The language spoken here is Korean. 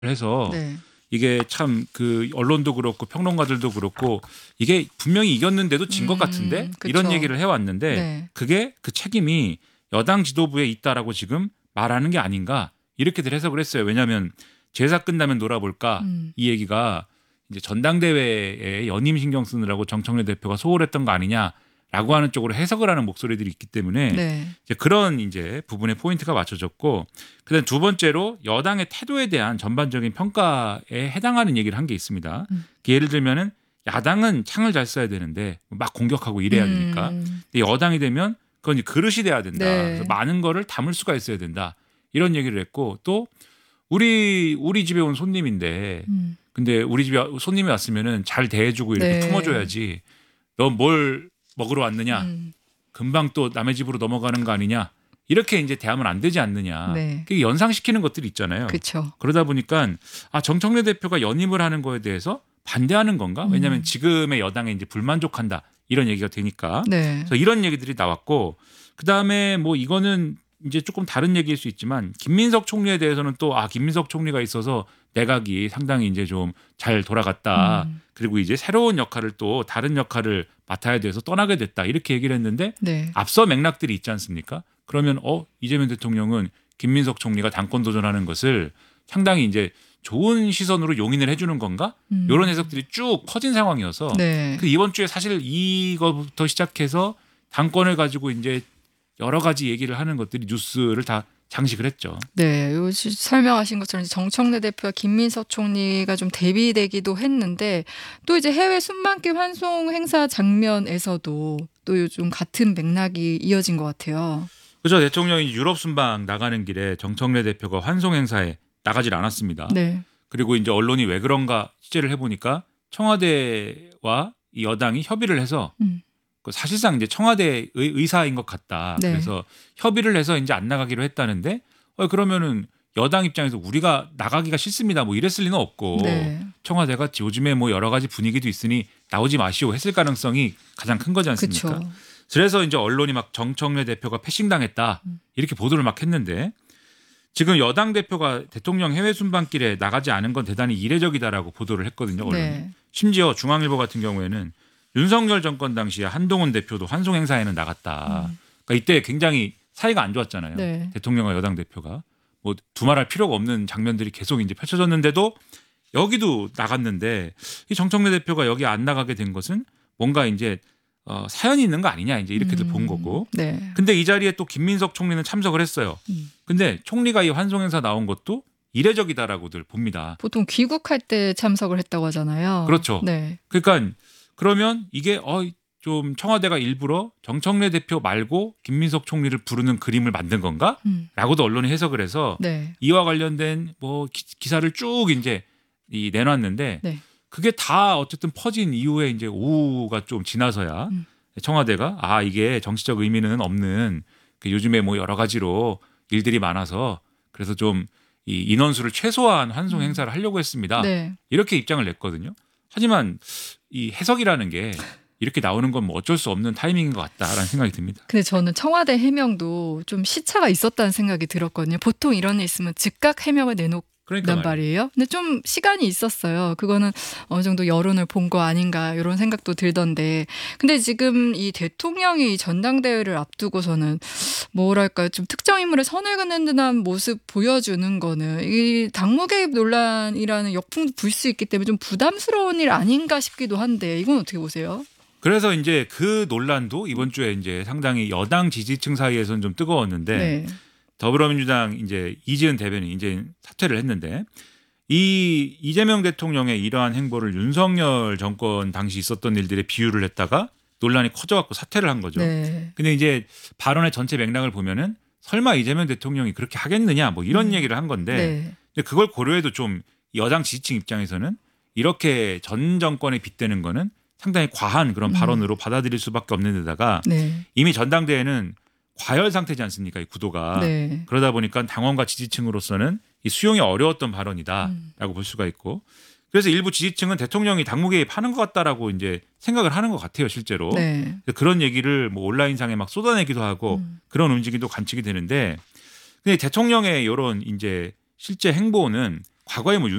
해서 네. 이게 참 그 언론도 그렇고 평론가들도 그렇고 이게 분명히 이겼는데도 진 것 같은데 이런 그쵸. 얘기를 해왔는데 네. 그게 그 책임이 여당 지도부에 있다라고 지금 말하는 게 아닌가 이렇게들 해석을 했어요. 왜냐하면 제사 끝나면 놀아볼까 이 얘기가 이제 전당대회에 연임 신경 쓰느라고 정청래 대표가 소홀했던 거 아니냐라고 하는 쪽으로 해석을 하는 목소리들이 있기 때문에 네. 이제 그런 이제 부분에 포인트가 맞춰졌고 그다음 두 번째로 여당의 태도에 대한 전반적인 평가에 해당하는 얘기를 한 게 있습니다. 예를 들면은 야당은 창을 잘 써야 되는데 막 공격하고 이래야 되니까 근데 여당이 되면 그건 이제 그릇이 돼야 된다. 네. 그래서 많은 거를 담을 수가 있어야 된다. 이런 얘기를 했고 또 우리 집에 온 손님인데 근데 우리 집에 손님이 왔으면은 잘 대해주고 이렇게 네. 품어줘야지. 너 뭘 먹으러 왔느냐? 금방 또 남의 집으로 넘어가는 거 아니냐? 이렇게 이제 대하면 안 되지 않느냐? 네. 그게 연상시키는 것들이 있잖아요. 그렇죠. 그러다 보니까 정청래 대표가 연임을 하는 거에 대해서 반대하는 건가? 왜냐하면 지금의 여당에 이제 불만족한다 이런 얘기가 되니까. 네. 그래서 이런 얘기들이 나왔고 그 다음에 뭐 이거는 이제 조금 다른 얘기일 수 있지만 김민석 총리에 대해서는 또 김민석 총리가 있어서 내각이 상당히 이제 좀 잘 돌아갔다. 그리고 이제 새로운 역할을 또 다른 역할을 맡아야 돼서 떠나게 됐다. 이렇게 얘기를 했는데 네. 앞서 맥락들이 있지 않습니까? 그러면 이재명 대통령은 김민석 총리가 당권 도전하는 것을 상당히 이제 좋은 시선으로 용인을 해주는 건가? 이런 해석들이 쭉 퍼진 상황이어서 네. 그 이번 주에 사실 이거부터 시작해서 당권을 가지고 이제 여러 가지 얘기를 하는 것들이 뉴스를 다 장식을 했죠. 네, 요 설명하신 것처럼 정청래 대표와 김민석 총리가 좀 대비되기도 했는데 또 이제 해외 순방길 환송 행사 장면에서도 또 요즘 같은 맥락이 이어진 것 같아요. 그렇죠. 대통령이 유럽 순방 나가는 길에 정청래 대표가 환송 행사에 나가질 않았습니다. 네. 그리고 이제 언론이 왜 그런가 취재를 해보니까 청와대와 이 여당이 협의를 해서 사실상 이제 청와대 의사인 것 같다. 네. 그래서 협의를 해서 이제 안 나가기로 했다는데 그러면은 여당 입장에서 우리가 나가기가 싫습니다. 뭐 이랬을 리는 없고 네. 청와대가 요즘에 뭐 여러 가지 분위기도 있으니 나오지 마시오 했을 가능성이 가장 큰 거지 않습니까? 그쵸. 그래서 이제 언론이 막 정청래 대표가 패싱당했다 이렇게 보도를 막 했는데 지금 여당 대표가 대통령 해외 순방길에 나가지 않은 건 대단히 이례적이다라고 보도를 했거든요. 언론이. 네. 심지어 중앙일보 같은 경우에는 윤석열 정권 당시에 한동훈 대표도 환송 행사에는 나갔다. 그러니까 이때 굉장히 사이가 안 좋았잖아요. 네. 대통령과 여당 대표가 뭐 두말할 필요가 없는 장면들이 계속 이제 펼쳐졌는데도 여기도 나갔는데 이 정청래 대표가 여기 안 나가게 된 것은 뭔가 이제 사연이 있는 거 아니냐 이제 이렇게들 본 거고. 네. 근데 이 자리에 또 김민석 총리는 참석을 했어요. 근데 총리가 이 환송 행사 나온 것도 이례적이다라고들 봅니다. 보통 귀국할 때 참석을 했다고 하잖아요. 그렇죠. 네. 그러니까 그러면 이게 좀 청와대가 일부러 정청래 대표 말고 김민석 총리를 부르는 그림을 만든 건가? 라고도 언론이 해석을 해서 네. 이와 관련된 뭐 기사를 쭉 이제 내놨는데 네. 그게 다 어쨌든 퍼진 이후에 이제 오후가 좀 지나서야 청와대가 이게 정치적 의미는 없는 요즘에 뭐 여러 가지로 일들이 많아서 그래서 좀 이 인원수를 최소화한 환송 행사를 하려고 했습니다. 네. 이렇게 입장을 냈거든요. 하지만 이 해석이라는 게 이렇게 나오는 건 뭐 어쩔 수 없는 타이밍인 것 같다라는 생각이 듭니다. 근데 저는 청와대 해명도 좀 시차가 있었다는 생각이 들었거든요. 보통 이런 일 있으면 즉각 해명을 내놓고 난 말이에요. 근데 좀 시간이 있었어요. 그거는 어느 정도 여론을 본 거 아닌가 이런 생각도 들던데. 근데 지금 이 대통령이 전당대회를 앞두고서는 뭐랄까요, 좀 특정 인물의 선을 긋는 듯한 모습 보여주는 거는 이 당무 개입 논란이라는 역풍도 불 수 있기 때문에 좀 부담스러운 일 아닌가 싶기도 한데 이건 어떻게 보세요? 그래서 이제 그 논란도 이번 주에 이제 상당히 여당 지지층 사이에서는 좀 뜨거웠는데. 네. 더불어민주당 이제 이지은 대변인 이제 사퇴를 했는데 이재명 대통령의 이러한 행보를 윤석열 정권 당시 있었던 일들에 비유를 했다가 논란이 커져갖고 사퇴를 한 거죠. 네. 근데 이제 발언의 전체 맥락을 보면은 설마 이재명 대통령이 그렇게 하겠느냐 뭐 이런 얘기를 한 건데 네. 근데 그걸 고려해도 좀 여당 지지층 입장에서는 이렇게 전 정권에 빗대는 거는 상당히 과한 그런 발언으로 받아들일 수밖에 없는 데다가 네. 이미 전당대회는 과열 상태지 않습니까? 이 구도가. 네. 그러다 보니까 당원과 지지층으로서는 이 수용이 어려웠던 발언이다라고 볼 수가 있고 그래서 일부 지지층은 대통령이 당무 개입하는 것 같다라고 이제 생각을 하는 것 같아요, 실제로. 네. 그런 얘기를 뭐 온라인상에 막 쏟아내기도 하고 그런 움직임도 관측이 되는데 근데 대통령의 이런 이제 실제 행보는 과거에 뭐